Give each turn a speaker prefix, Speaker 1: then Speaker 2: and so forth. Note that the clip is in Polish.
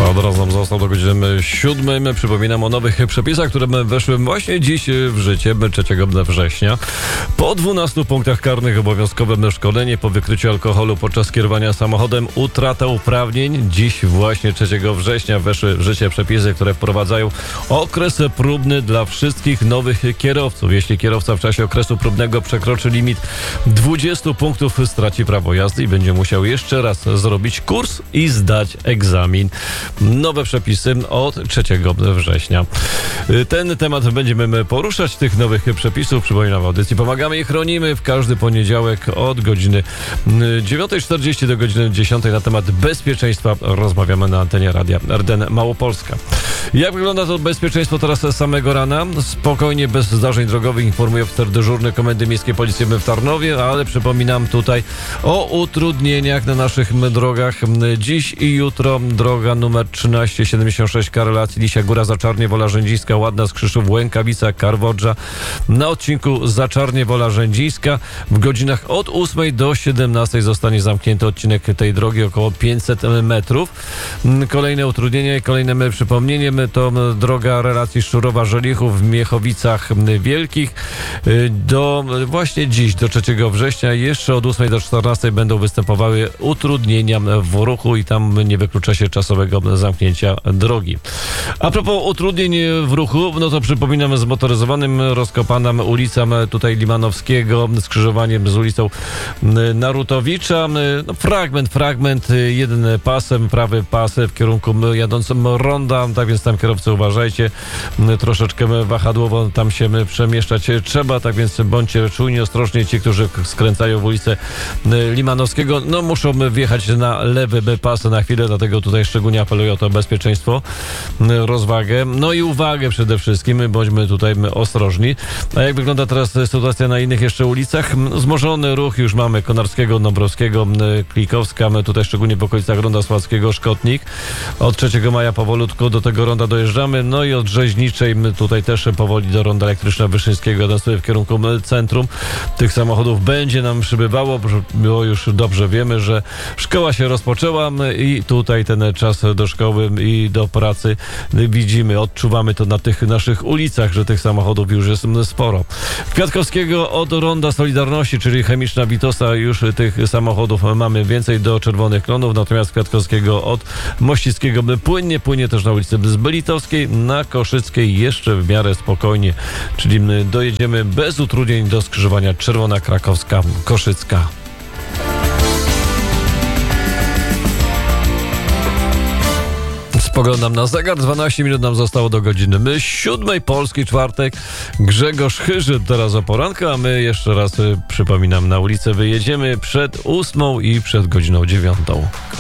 Speaker 1: Od razu nam został do godziny 7. Przypominam o nowych przepisach, które weszły właśnie dziś w życie, 3 września. Po 12 punktach karnych obowiązkowe szkolenie po wykryciu alkoholu podczas kierowania samochodem, utrata uprawnień. Dziś właśnie 3 września weszły w życie przepisy, które wprowadzają okres próbny dla wszystkich nowych kierowców. Jeśli kierowca w czasie okresu próbnego przekroczy limit 20 punktów, straci prawo jazdy i będzie musiał jeszcze raz zrobić kurs i zdać egzamin. Nowe przepisy od 3 września. Ten temat będziemy poruszać, tych nowych przepisów. Przypominam, w audycji Pomagamy i Chronimy w każdy poniedziałek od godziny 9:40 do godziny 10 na temat bezpieczeństwa rozmawiamy na antenie Radia RDN Małopolska. Jak wygląda to bezpieczeństwo teraz z samego rana? Spokojnie, bez zdarzeń drogowych, informuje oficer dyżurny Komendy Miejskiej Policji w Tarnowie, ale przypominam tutaj o utrudnieniach na naszych drogach. Dziś i jutro droga numer 1376 Karelacji, Lisia Góra, Zaczarnie, Wola Rzędzińska, Ładna, Skrzyszów, Łękawica, Karwodża. Na odcinku Zaczarnie, Wola Rzędzińska w godzinach od 8 do 17 zostanie zamknięty odcinek tej drogi, około 500 metrów. Kolejne utrudnienie, kolejne przypomnienie to droga relacji Szczurowa-Żelichów w Miechowicach Wielkich. Właśnie dziś, do 3 września, jeszcze od 8 do 14 będą występowały utrudnienia w ruchu i tam nie wyklucza się czasowego zamknięcia drogi. A propos utrudnień w ruchu, no to przypominam, z motoryzowanym rozkopana ulica tutaj Limanowskiego, skrzyżowaniem z ulicą Narutowicza. No, fragment, jeden pasem, prawy pas w kierunku jadącym ronda, tak więc tam kierowcy uważajcie, troszeczkę wahadłowo tam się przemieszczać trzeba, tak więc bądźcie czujni, ostrożnie. Ci, którzy skręcają w ulicę Limanowskiego, no muszą wjechać na lewy pas na chwilę, dlatego tutaj szczególnie apeluję o to bezpieczeństwo, rozwagę, no i uwagę przede wszystkim, bądźmy tutaj ostrożni. A jak wygląda teraz sytuacja na innych jeszcze ulicach? Wzmożony ruch już mamy Konarskiego, Dąbrowskiego, Klikowska, tutaj szczególnie w okolicach Ronda Sławskiego, Szkotnik. Od 3 maja powolutku do tego ronda dojeżdżamy, no i od Rzeźniczej tutaj też powoli do ronda Elektryczna Wyszyńskiego, jadąc sobie w kierunku centrum. Tych samochodów będzie nam przybywało, bo już dobrze wiemy, że szkoła się rozpoczęła i tutaj ten czas do szkoły i do pracy widzimy, odczuwamy to na tych naszych ulicach, że tych samochodów już jest sporo. Kwiatkowskiego od ronda Solidarności, czyli Chemiczna Witosa, już tych samochodów mamy więcej do Czerwonych Klonów, natomiast Kwiatkowskiego od Mościckiego płynie też na ulicy Zbylitowskiej, na Koszyckiej jeszcze w miarę spokojnie, czyli dojedziemy bez utrudnień do skrzyżowania Czerwona Krakowska, Koszycka. Spoglądam na zegar, 12 minut nam zostało do godziny 7. Polski czwartek. Grzegorz Chyży teraz o poranku, a my jeszcze raz przypominam, na ulicę wyjedziemy przed 8 i przed godziną 9.